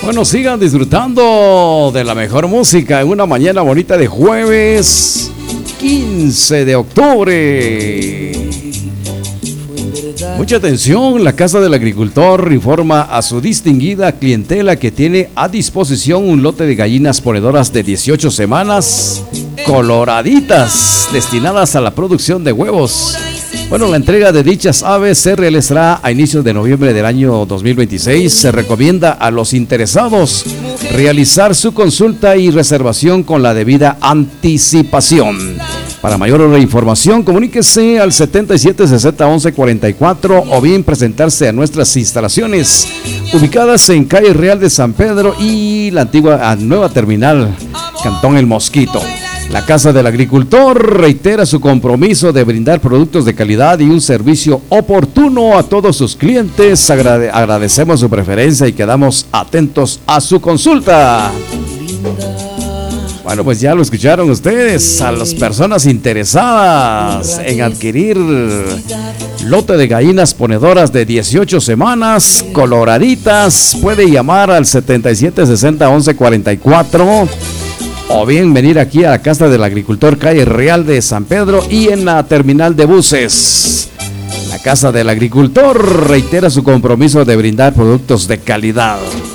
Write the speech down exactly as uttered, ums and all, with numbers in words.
Bueno, sigan disfrutando de la mejor música en una mañana bonita de jueves quince de octubre. Mucha atención, la Casa del Agricultor informa a su distinguida clientela que tiene a disposición un lote de gallinas ponedoras de dieciocho semanas, coloraditas, destinadas a la producción de huevos. Bueno, la entrega de dichas aves se realizará a inicios de noviembre del año dos mil veintiséis. Se recomienda a los interesados realizar su consulta y reservación con la debida anticipación. Para mayor información, comuníquese al setenta y siete sesenta once cuarenta y cuatro o bien presentarse a nuestras instalaciones ubicadas en calle Real de San Pedro y la antigua nueva terminal, Cantón El Mosquito. La Casa del Agricultor reitera su compromiso de brindar productos de calidad y un servicio oportuno a todos sus clientes. Agrade- agradecemos su preferencia y quedamos atentos a su consulta. Bueno, pues ya lo escucharon ustedes, a las personas interesadas en adquirir lote de gallinas ponedoras de dieciocho semanas, coloraditas, puede llamar al setenta y siete sesenta once cuarenta y cuatro o bien venir aquí a la Casa del Agricultor, calle Real de San Pedro y en la terminal de buses. La Casa del Agricultor reitera su compromiso de brindar productos de calidad.